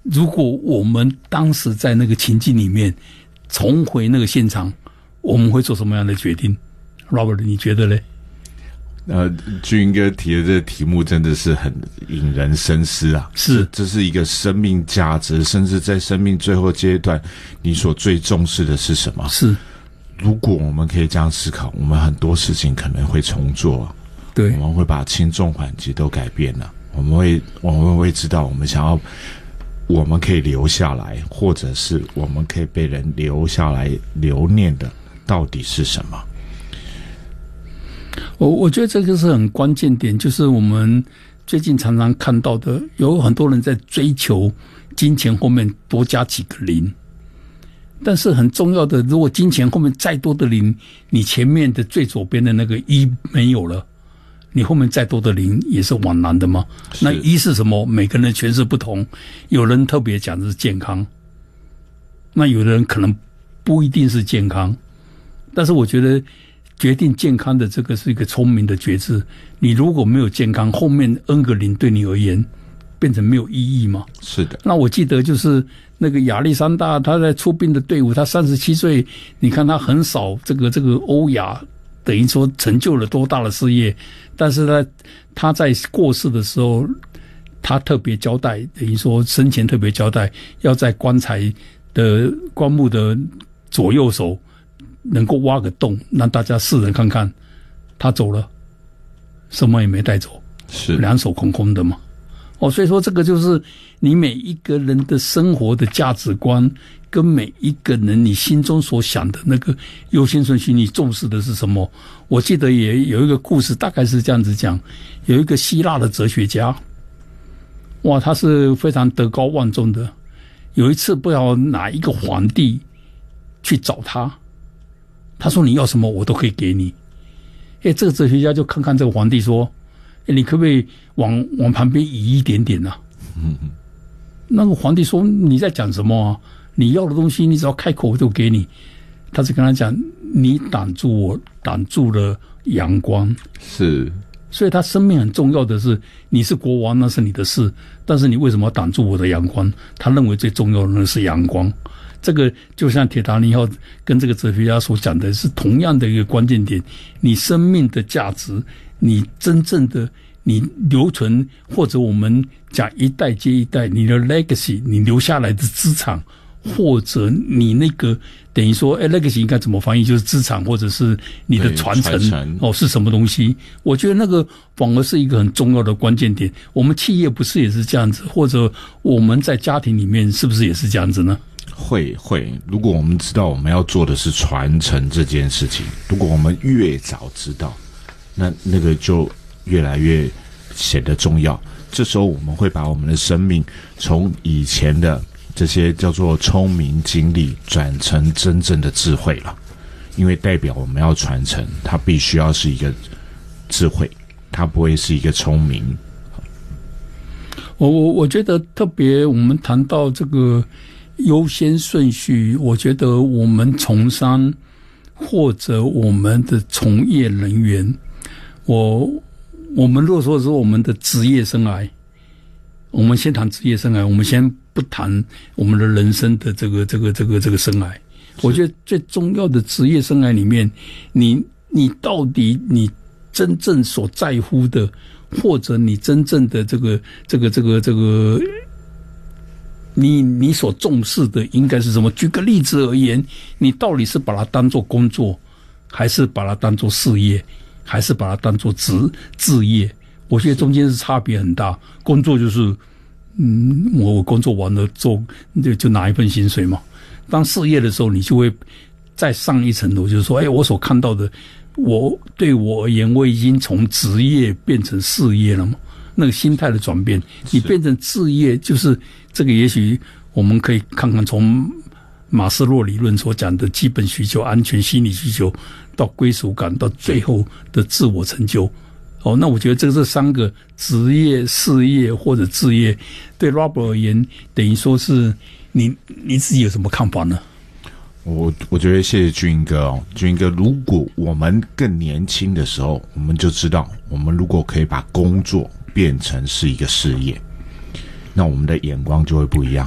如果我们当时在那个情境里面重回那个现场，我们会做什么样的决定 ？Robert， 你觉得呢？ 俊哥提的这个题目真的是很引人深思啊！ 是， 这是一个生命价值，甚至在生命最后阶段，你所最重视的是什么？是，如果我们可以这样思考，我们很多事情可能会重做，对，我们会把轻重缓急都改变了，我们会知道我们想要，我们可以留下来，或者是我们可以被人留下来留念的，到底是什么？ 我觉得这个是很关键点，就是我们最近常常看到的，有很多人在追求金钱后面多加几个零，但是很重要的，如果金钱后面再多的零，你前面的最左边的那个一没有了，你后面再多的零也是往难的嘛。那一是什么？每个人的诠释不同，有人特别讲的是健康，那有的人可能不一定是健康，但是我觉得决定健康的这个是一个聪明的决志。你如果没有健康，后面 N 个零对你而言变成没有意义嘛？是的。那我记得就是那个亚历山大，他在出兵的队伍，他37岁，你看他很少这个欧亚，等于说成就了多大的事业，但是呢，他在过世的时候，他特别交代，等于说生前特别交代，要在棺木的左右手能够挖个洞，让大家世人看看，他走了，什么也没带走，是两手空空的嘛。所以说这个就是你每一个人的生活的价值观，跟每一个人你心中所想的那个优先顺序，你重视的是什么？我记得也有一个故事，大概是这样子讲，有一个希腊的哲学家，哇，他是非常德高望重的。有一次不知道哪一个皇帝去找他，他说你要什么我都可以给你。这个哲学家就看看这个皇帝说，你可不可以往旁边移一点点啊？那个皇帝说你在讲什么啊？你要的东西你只要开口我就给你。他就跟他讲，你挡住了阳光。是，所以他生命很重要的是，你是国王那是你的事，但是你为什么要挡住我的阳光？他认为最重要的是阳光。这个就像铁达尼号跟这个哲学家所讲的是同样的一个关键点，你生命的价值，你真正的你留存，或者我们讲一代接一代，你的 legacy， 你留下来的资产，或者你那个等于说legacy 应该怎么翻译，就是资产或者是你的传承是什么东西？我觉得那个反而是一个很重要的关键点。我们企业不是也是这样子，或者我们在家庭里面是不是也是这样子呢？ 会，如果我们知道我们要做的是传承这件事情，如果我们越早知道，那个就越来越显得重要。这时候我们会把我们的生命从以前的这些叫做聪明经历转成真正的智慧了，因为代表我们要传承，它必须要是一个智慧，它不会是一个聪明。 我觉得特别我们谈到这个优先顺序，我觉得我们从商或者我们的从业人员，我们如果说是我们的职业生涯，我们先谈职业生涯，我们先不谈我们的人生的这个生涯。我觉得最重要的职业生涯里面，你到底你真正所在乎的，或者你真正的这个你所重视的应该是什么？举个例子而言，你到底是把它当作工作，还是把它当作事业，还是把它当作置业？我觉得中间是差别很大。工作就是我工作完了就拿一份薪水嘛。当事业的时候，你就会再上一层楼，就是说我所看到的，对我而言，我已经从职业变成事业了嘛。那个心态的转变，你变成置业，就是这个也许我们可以看看从马斯洛理论所讲的基本需求、安全、心理需求到归属感，到最后的自我成就。那我觉得这三个职业、事业或者置业，对 Robert 而言，等于说是你自己有什么看法呢？ 我觉得谢谢俊哥俊哥，如果我们更年轻的时候，我们就知道，我们如果可以把工作变成是一个事业，那我们的眼光就会不一样。